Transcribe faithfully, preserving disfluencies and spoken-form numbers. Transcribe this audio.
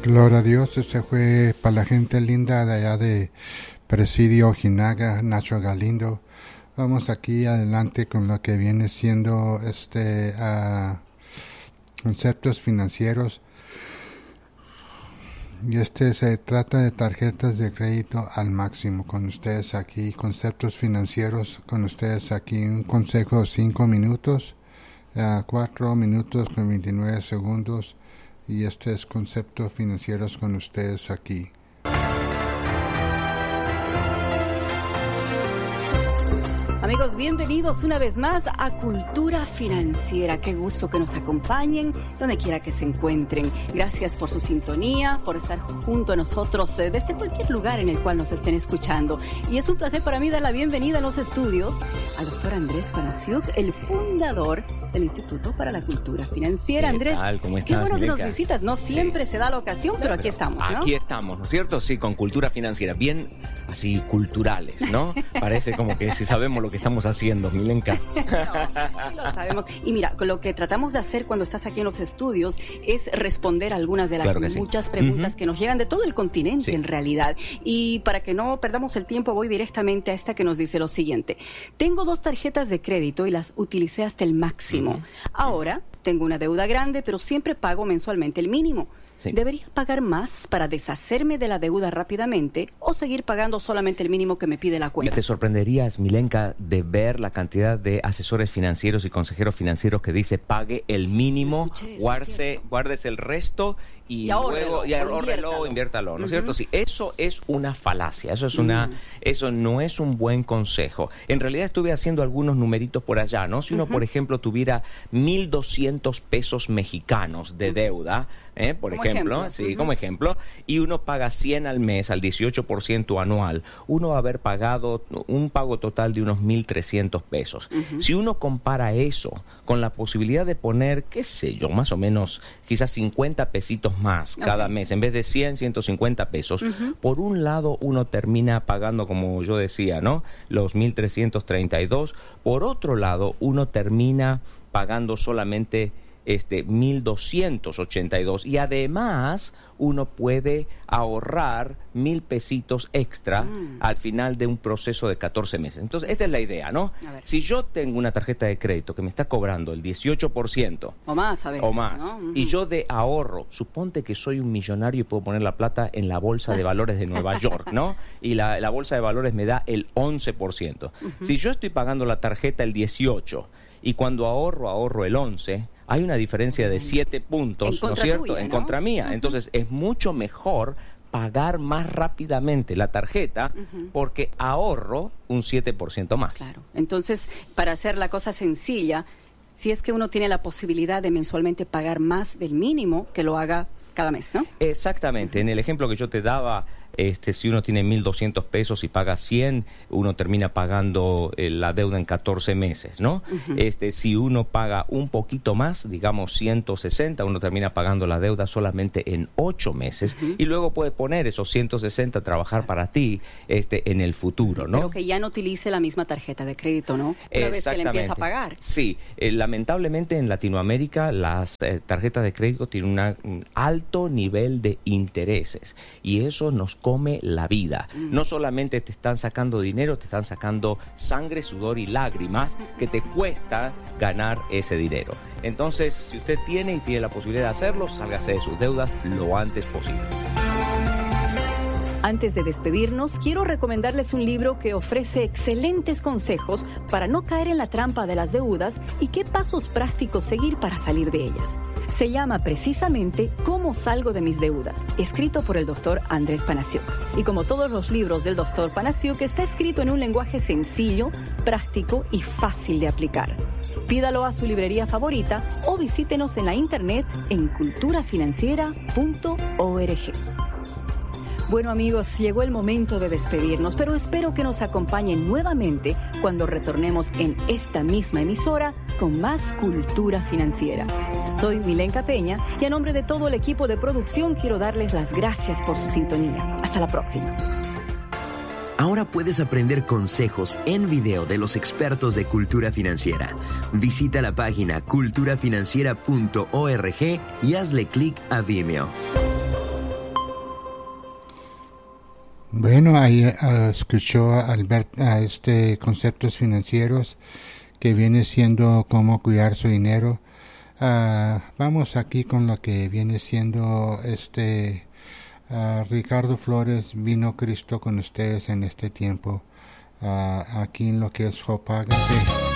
Gloria a Dios, este fue para la gente linda de allá de Presidio Ojinaga, Nacho Galindo. Vamos aquí adelante con lo que viene siendo este uh, conceptos financieros. Y este se trata de tarjetas de crédito al máximo con ustedes aquí, conceptos financieros con ustedes aquí, un consejo de cinco minutos, uh, cuatro minutos con veintinueve segundos. Y este es Conceptos Financieros con ustedes aquí. Amigos, bienvenidos una vez más a Cultura Financiera. Qué gusto que nos acompañen donde quiera que se encuentren. Gracias por su sintonía, por estar junto a nosotros eh, desde cualquier lugar en el cual nos estén escuchando. Y es un placer para mí dar la bienvenida en los estudios al doctor Andrés Panasiuk, el fundador del Instituto para la Cultura Financiera. Andrés, ¿qué tal? ¿Cómo estás, qué bueno Milenka? Que nos visitas. No siempre sí. se da la ocasión, pero, pero aquí estamos, ¿no? Aquí estamos, ¿no es cierto? Sí, con Cultura Financiera, bien así culturales, ¿no? Parece como que si sabemos lo que estamos haciendo, Milenka. No, lo sabemos. Y mira, lo que tratamos de hacer cuando estás aquí en los estudios es responder algunas de las claro muchas sí. preguntas uh-huh. que nos llegan de todo el continente sí. en realidad. Y para que no perdamos el tiempo, voy directamente a esta que nos dice lo siguiente. Tengo dos tarjetas de crédito y las utilicé hasta el máximo. Uh-huh. Ahora tengo una deuda grande, pero siempre pago mensualmente el mínimo. Sí. ¿Debería pagar más para deshacerme de la deuda rápidamente o seguir pagando solamente el mínimo que me pide la cuenta? Te sorprenderías, Milenka, de ver la cantidad de asesores financieros y consejeros financieros que dice pague el mínimo, Escuché, guarde, guárdese el resto y, y luego y ahórrelo, inviértalo, ¿no es uh-huh. cierto? Sí, eso es una falacia, eso es una, uh-huh. eso no es un buen consejo. En realidad estuve haciendo algunos numeritos por allá, ¿no? Si uno, uh-huh. por ejemplo, tuviera mil doscientos pesos mexicanos de deuda, ¿eh? por como ejemplo, ejemplo. sí, uh-huh. como ejemplo, y uno paga cien al mes, al dieciocho por ciento anual, uno va a haber pagado un pago total de unos mil trescientos pesos. Uh-huh. Si uno compara eso con la posibilidad de poner, qué sé yo, más o menos, quizás cincuenta pesitos más okay. cada mes, en vez de cien, ciento cincuenta pesos, uh-huh. por un lado uno termina pagando, como yo decía, ¿no? Los mil trescientos treinta y dos, por otro lado uno termina pagando solamente este mil doscientos ochenta y dos y además uno puede ahorrar mil pesitos extra mm. al final de un proceso de catorce meses. Entonces, esta es la idea, ¿no? Si yo tengo una tarjeta de crédito que me está cobrando el dieciocho por ciento o más a veces, o más, ¿no? Uh-huh. y yo de ahorro, suponte que soy un millonario y puedo poner la plata en la bolsa de valores de Nueva York, ¿no? Y la, la bolsa de valores me da el once por ciento. Uh-huh. Si yo estoy pagando la tarjeta el dieciocho y cuando ahorro, ahorro el once, hay una diferencia de siete puntos, ¿no es cierto? Tuya, en ¿no? contra mía. Uh-huh. Entonces, es mucho mejor pagar más rápidamente la tarjeta uh-huh. porque ahorro un siete por ciento más. Claro. Entonces, para hacer la cosa sencilla, si es que uno tiene la posibilidad de mensualmente pagar más del mínimo, que lo haga cada mes, ¿no? Exactamente. Uh-huh. En el ejemplo que yo te daba, Este, si uno tiene mil doscientos pesos y paga cien, uno termina pagando eh, la deuda en catorce meses, ¿no? Uh-huh. Este, si uno paga un poquito más, digamos ciento sesenta, uno termina pagando la deuda solamente en ocho meses uh-huh. y luego puede poner esos ciento sesenta a trabajar para ti este, en el futuro, ¿no? Pero que ya no utilice la misma tarjeta de crédito, ¿no? Una vez que le empieza a pagar. Sí, eh, lamentablemente en Latinoamérica las eh, tarjetas de crédito tienen una, un alto nivel de intereses y eso nos come la vida. Mm. No solamente te están sacando dinero, te están sacando sangre, sudor y lágrimas que te cuesta ganar ese dinero. Entonces, si usted tiene y tiene la posibilidad de hacerlo, sálgase de sus deudas lo antes posible. Antes de despedirnos, quiero recomendarles un libro que ofrece excelentes consejos para no caer en la trampa de las deudas y qué pasos prácticos seguir para salir de ellas. Se llama precisamente Cómo salgo de mis deudas, escrito por el doctor Andrés Panasiuk. Y como todos los libros del doctor Panasiuk, está escrito en un lenguaje sencillo, práctico y fácil de aplicar. Pídalo a su librería favorita o visítenos en la internet en cultura financiera punto org. Bueno amigos, llegó el momento de despedirnos, pero espero que nos acompañen nuevamente cuando retornemos en esta misma emisora con más Cultura Financiera. Soy Milenka Peña y a nombre de todo el equipo de producción quiero darles las gracias por su sintonía. Hasta la próxima. Ahora puedes aprender consejos en video de los expertos de Cultura Financiera. Visita la página cultura financiera punto org y hazle clic a Vimeo. Bueno, ahí uh, escuchó a, Albert, a este conceptos financieros que viene siendo cómo cuidar su dinero. Uh, vamos aquí con lo que viene siendo este uh, Ricardo Flores, vino Cristo con ustedes en este tiempo, uh, aquí en lo que es Hopágase.